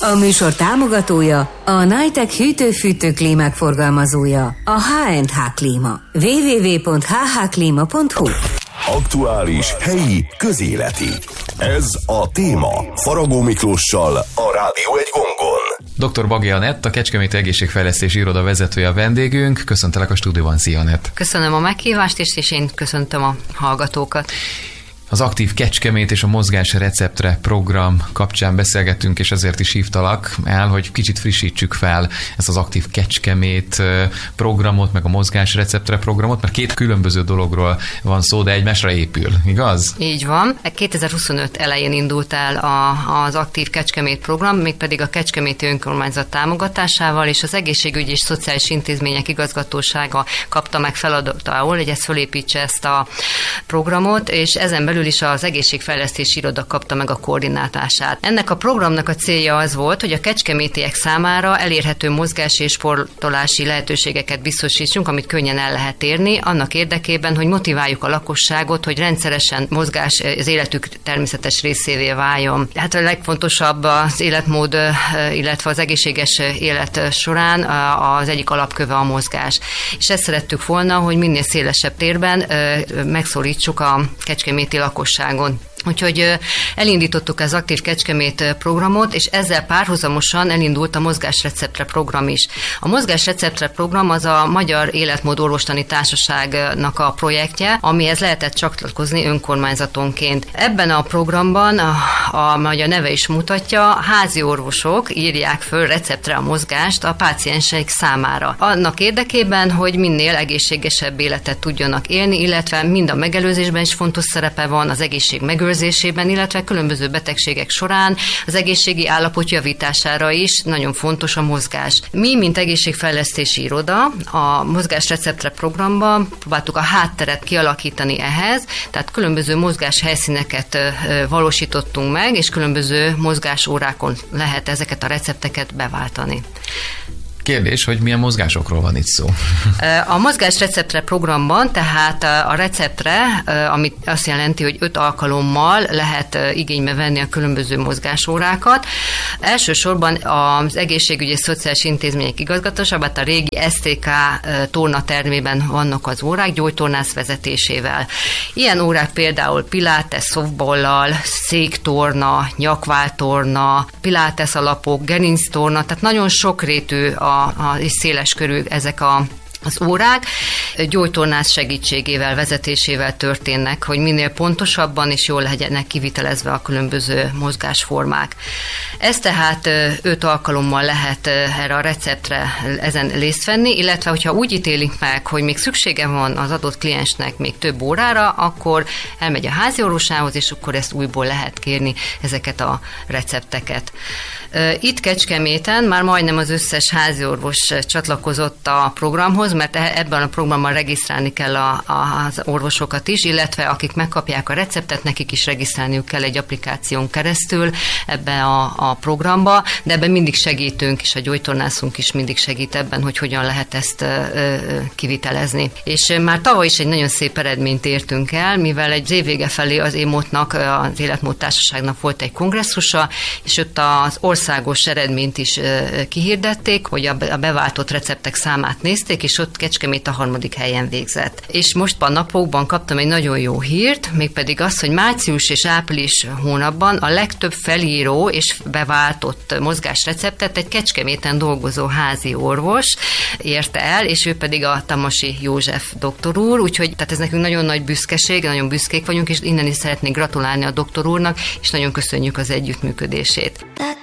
A műsor támogatója a Nitec hűtő-fűtő klímák forgalmazója, a H&H Klíma. www.hhklima.hu. Aktuális, helyi, közéleti. Ez a téma. Faragó Miklóssal, a Rádió egy gongon. Dr. Bagé Anett, a Kecskeméti Egészségfejlesztési Iroda vezetője a vendégünk. Köszöntelek a stúdióban, szia Anett. Köszönöm a meghívást, és én köszöntöm a hallgatókat. Az Aktív Kecskemét és a Mozgás Receptre program kapcsán beszélgettünk, és ezért is hívtalak el, hogy kicsit frissítsük fel ezt az Aktív Kecskemét programot, meg a Mozgás Receptre programot, mert két különböző dologról van szó, de egymásra épül, igaz? Így van. 2025 elején indult el az Aktív Kecskemét program, mégpedig a Kecskeméti Önkormányzat támogatásával, és az Egészségügyi és Szociális Intézmények Igazgatósága kapta meg feladatául, hogy ezt fölépítse ezt a programot, és ezen belül is az Egészségfejlesztési Iroda kapta meg a koordinálását. Ennek a programnak a célja az volt, hogy a kecskemétiek számára elérhető mozgási és sportolási lehetőségeket biztosítsunk, amit könnyen el lehet érni, annak érdekében, hogy motiváljuk a lakosságot, hogy rendszeresen mozgás az életük természetes részévé váljon. Hát a legfontosabb az életmód, illetve az egészséges élet során az egyik alapköve a mozgás. És ezt szerettük volna, hogy minél szélesebb térben megszólítsuk a kecskeméti lakosságon. Úgyhogy elindítottuk az Aktív Kecskemét programot, és ezzel párhuzamosan elindult a Mozgás Receptre program is. A Mozgás Receptre program az a Magyar Életmód Orvostani Társaságnak a projektje, amihez lehetett csatlakozni önkormányzatonként. Ebben a programban, ahogy a neve is mutatja, házi orvosok írják föl receptre a mozgást a pácienseik számára. Annak érdekében, hogy minél egészségesebb életet tudjanak élni, illetve mind a megelőzésben is fontos szerepe van, az egészség megőrzésében, illetve különböző betegségek során az egészségi állapot javítására is nagyon fontos a mozgás. Mi, mint Egészségfejlesztési Iroda, a Mozgás Receptre programban próbáltuk a hátteret kialakítani ehhez, tehát különböző mozgás helyszíneket valósítottunk meg, és különböző mozgásórákon lehet ezeket a recepteket beváltani. Kérdés, hogy milyen mozgásokról van itt szó? A Mozgás Receptre programban, tehát a receptre, ami azt jelenti, hogy 5 alkalommal lehet igénybe venni a különböző mozgásórákat. Elsősorban az Egészségügyi és Szociális Intézmények Igazgatóságában, a régi STK tornatermében vannak az órák, gyógytornász vezetésével. Ilyen órák például pilates softballal, széktorna, nyakváltorna, pilates alapok, gerinctorna, tehát nagyon sokrétű és széles körű ezek az órák, gyógytornász segítségével, vezetésével történnek, hogy minél pontosabban és jól legyenek kivitelezve a különböző mozgásformák. Ez tehát 5 alkalommal lehet erre a receptre ezen részt venni, illetve hogyha úgy ítélik meg, hogy még szüksége van az adott kliensnek még több órára, akkor elmegy a háziorvosához, és akkor ezt újból lehet kérni, ezeket a recepteket. Itt Kecskeméten már majdnem az összes háziorvos csatlakozott a programhoz, mert ebben a programban regisztrálni kell az orvosokat is, illetve akik megkapják a receptet, nekik is regisztrálniuk kell egy applikáción keresztül ebbe a programba, de ebben mindig segítünk, és a gyógytornászunk is mindig segít ebben, hogy hogyan lehet ezt kivitelezni. És már tavaly is egy nagyon szép eredményt értünk el, mivel egy évvége felé az EMOT-nak, az Életmód Társaságnak volt egy kongresszusa, és ott az országos eredményt is kihirdették, hogy a beváltott receptek számát nézték, és ott Kecskemét a 3. helyen végzett. És most a napokban kaptam egy nagyon jó hírt, mégpedig azt, hogy március és április hónapban a legtöbb felíró és beváltott mozgásreceptet egy Kecskeméten dolgozó házi orvos érte el, és ő pedig a Tamasi József doktor úr, úgyhogy tehát ez nekünk nagyon nagy büszkeség, nagyon büszkék vagyunk, és innen is szeretnék gratulálni a doktor úrnak, és nagyon köszönjük az együttműködését.